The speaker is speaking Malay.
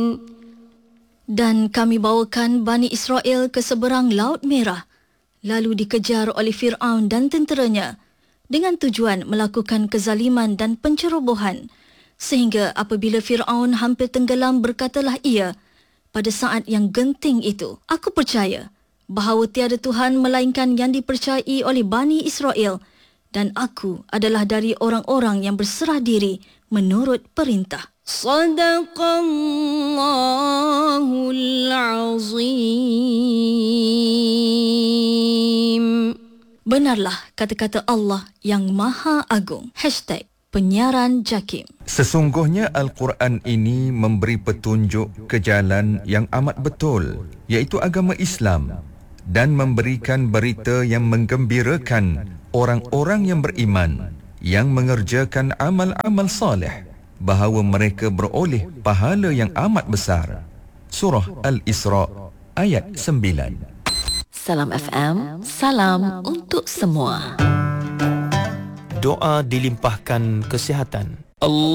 Dan kami bawakan Bani Israel ke seberang Laut Merah, lalu dikejar oleh Fir'aun dan tenteranya dengan tujuan melakukan kezaliman dan pencerobohan, sehingga apabila Fir'aun hampir tenggelam, berkatalah ia pada saat yang genting itu, "Aku percaya bahawa tiada Tuhan melainkan yang dipercayai oleh Bani Israel, dan aku adalah dari orang-orang yang berserah diri menurut perintah." Sadaqallahul Azim. Benarlah kata-kata Allah yang Maha Agung. #penyiaran JAKIM. Sesungguhnya Al-Quran ini memberi petunjuk ke jalan yang amat betul, iaitu agama Islam, dan memberikan berita yang menggembirakan orang-orang yang beriman, yang mengerjakan amal-amal saleh, bahawa mereka beroleh pahala yang amat besar. Surah Al-Isra ayat 9. Salam FM, salam untuk semua. Doa dilimpahkan kesihatan. Allah